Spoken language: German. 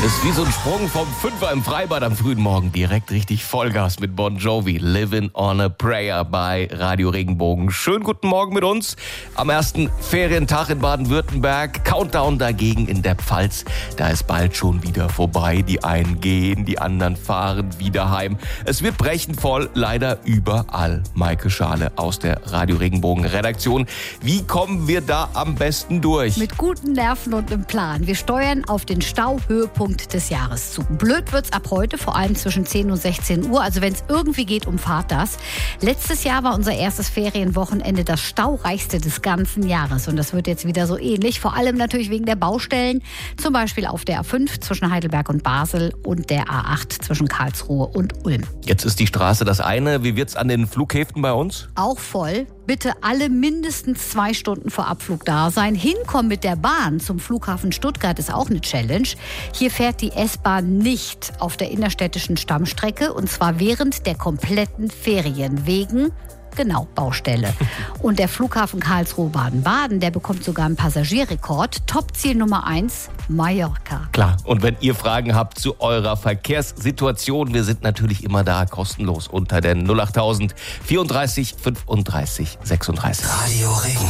Ist wie so ein Sprung vom Fünfer im Freibad am frühen Morgen. Direkt richtig Vollgas mit Bon Jovi. Living on a Prayer bei Radio Regenbogen. Schönen guten Morgen mit uns. Am ersten Ferientag in Baden-Württemberg. Countdown dagegen in der Pfalz. Da ist bald schon wieder vorbei. Die einen gehen, die anderen fahren wieder heim. Es wird brechend voll, leider überall. Maike Schale aus der Radio Regenbogen Redaktion. Wie kommen wir da am besten durch? Mit guten Nerven und einem Plan. Wir steuern auf den Stauhöhepunkt des Jahres zu. Blöd wird's ab heute, vor allem zwischen 10 und 16 Uhr. Also wenn es irgendwie geht, umfahrt das. Letztes Jahr war unser erstes Ferienwochenende das staureichste des ganzen Jahres. Und das wird jetzt wieder so ähnlich. Vor allem natürlich wegen der Baustellen. Zum Beispiel auf der A5 zwischen Heidelberg und Basel und der A8 zwischen Karlsruhe und Ulm. Jetzt ist die Straße das eine. Wie wird's an den Flughäfen bei uns? Auch voll. Bitte alle mindestens 2 Stunden vor Abflug da sein. Hinkommen mit der Bahn zum Flughafen Stuttgart ist auch eine Challenge. Hier fährt die S-Bahn nicht auf der innerstädtischen Stammstrecke und zwar während der kompletten Ferien wegen Baustelle. Und der Flughafen Karlsruhe-Baden-Baden, der bekommt sogar einen Passagierrekord. Topziel Nummer 1, Mallorca. Klar, und wenn ihr Fragen habt zu eurer Verkehrssituation, wir sind natürlich immer da, kostenlos unter den 08000 34 35 36. Radio Regen.